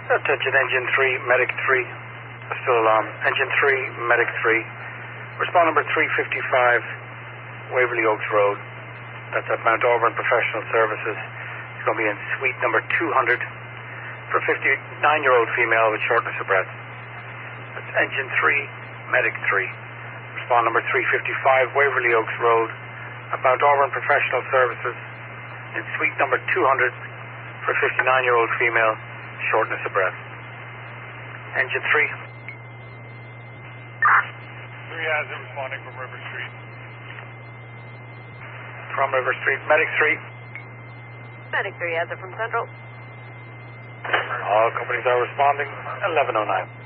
Attention, Engine 3, Medic 3. Still alarm. Engine 3, Medic 3. Respond number 355, Waverly Oaks Road. That's at Mount Auburn Professional Services. It's going to be in suite number 200 for a 59-year-old female with shortness of breath. That's Engine 3, Medic 3. Respond number 355, Waverly Oaks Road at Mount Auburn Professional Services in suite number 200 for a 59-year-old female, shortness of breath. Engine 3. 3 has it responding from River Street. From River Street. Medic 3. Medic 3 has it from Central. All companies are responding. 1109.